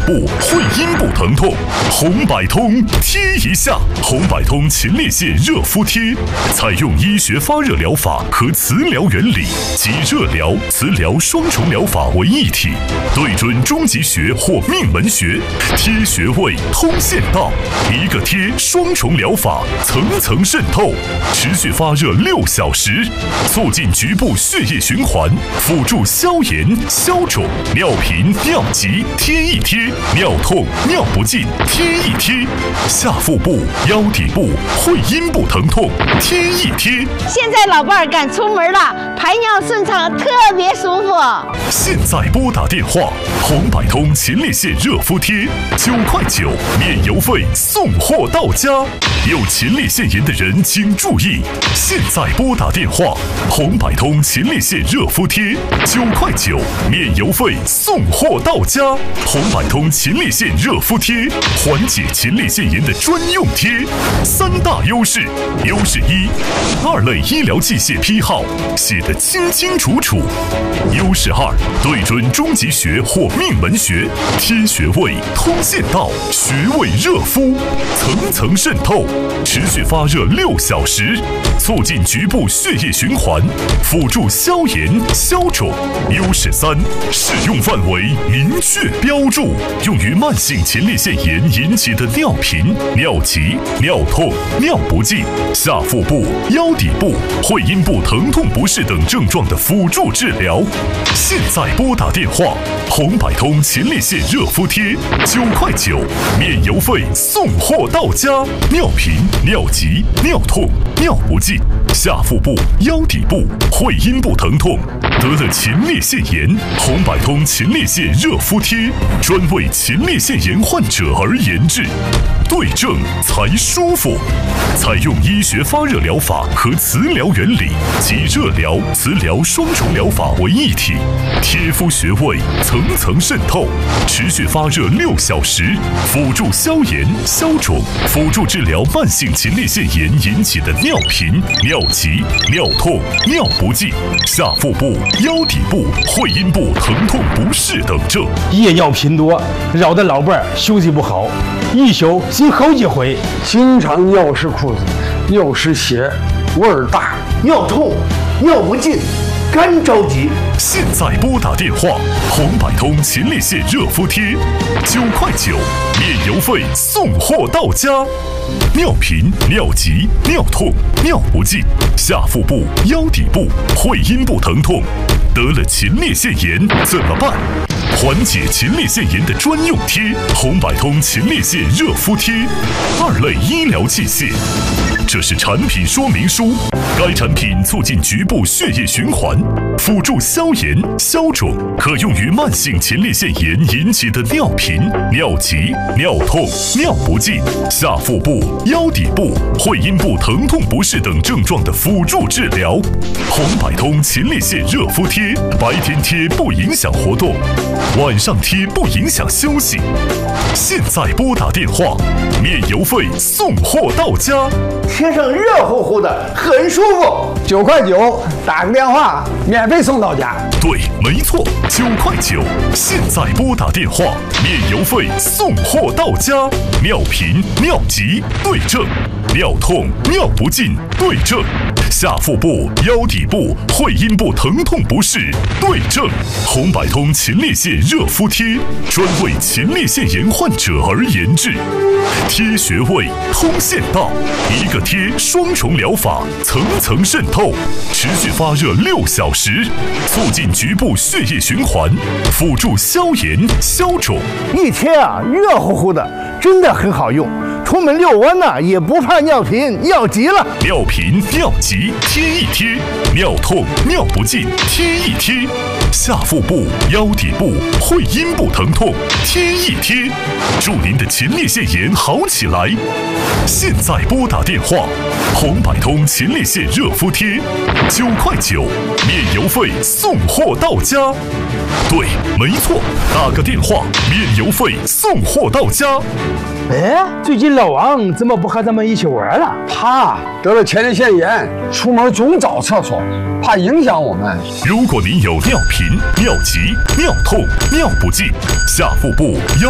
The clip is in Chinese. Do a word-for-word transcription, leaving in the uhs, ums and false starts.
部、会阴部疼痛，红百通贴一下。红百通前列腺热敷贴，采用医学发热疗法和磁疗原理，集热疗、磁疗双重疗法为一体，对准终极穴或命门穴，贴穴位，通线道，一个贴双重疗法，层层渗透，持续发热六小时，促进局部血液循环，辅助消炎、消肿。尿频、尿急贴一贴，尿痛、尿不尽贴一贴，下腹部、腰底部、会阴部疼痛贴一贴。 现在老伴儿敢出门了，排尿顺畅，特别舒服。 现在拨打电话，红百通前列腺热敷贴，九块九，免邮费送货到家。有前列腺炎的人请注意，现在拨打电话，红百通前列腺热敷贴，九块九，免邮费送货到家。红百通前列腺热敷贴，缓解前列腺炎的专用贴，三大优势。优势一，二类医疗器械批号写得清清楚楚。优势二，对准终极穴或命门穴，贴穴位，通线道，穴位热敷，层层渗透，持续发热六小时，促进局部血液循环，辅助消炎、消肿。优势三，适用范围明确标注，用于慢性前列腺炎引起的尿频、尿急、尿痛、尿不尽、下腹部、腰底部、会阴部疼痛不适等症状的辅助治疗。现在拨打电话，红百通前列腺热敷贴，九块九，免邮费送货到家。尿频、尿急、尿痛、尿不尽、下腹部、腰底部、会阴部疼痛，得了前列腺炎，红百通前列腺热敷贴专为前列腺炎患者而研制，对症才舒服。采用医学发热疗法和磁疗原理，集热疗、磁疗双重疗法为一体，贴敷穴位，层层渗透，持续发热六小时，辅助消炎、消肿，辅助治疗慢性前列腺炎引起的尿频、尿急、尿痛、尿不尽、下腹部、腰底部、会阴部疼痛不适等症。 夜尿频多，扰得老伴儿休息不好，一宿经好几回， 经常尿湿裤子，尿失血，味儿大，尿痛，尿不尽，干着急。 现在拨打电话，红百通前列腺热敷贴，九块九，免邮费送货到家。尿频、尿急、尿痛、尿不尽，下腹部、腰底部、会阴部疼痛，得了前列腺炎怎么办？缓解前列腺炎的专用贴，红百通前列腺热敷贴，二类医疗器械。这是产品说明书，该产品促进局部血液循环，辅助消炎、消肿，可用于慢性前列腺炎引起的尿频、尿急、尿痛、尿不尽、下腹部、腰底部、会阴部疼痛不适等症状的辅助治疗。红百通前列腺热敷贴，白天贴不影响活动，晚上贴不影响休息。现在拨打电话，免邮费送货到家。 贴上热乎乎的，很舒服。 九块九，打个电话，免费送到家。 对，没错，九块九。现在拨打电话，免邮费送货到家。尿频、尿急对症，尿痛、尿不尽对症，下腹部、腰底部、会阴部疼痛不适对症。红百通前列腺热敷贴，专为前列腺炎患者而研制，贴穴位，通线道，一个贴双重疗法，层层渗透，持续发热六小时，促进局部血液循环，辅助消炎、消肿。 一贴啊，热乎乎的，真的很好用。出门遛弯呢、啊，也不怕尿频、尿急了。 尿频、尿急贴一贴，尿痛、尿不尽贴一贴，下腹部、腰底部、会阴部疼痛贴一贴，祝您的前列腺炎好起来。现在拨打电话，红百通前列腺热敷贴，九块九，免邮费送货到家。对，没错，打个电话，免邮费送货到家。 哎，最近老王怎么不和咱们一起玩了？ 他得了前列腺炎，出门总找厕所，怕影响我们。 如果您有尿频、尿急、尿痛、尿不尽、下腹部、腰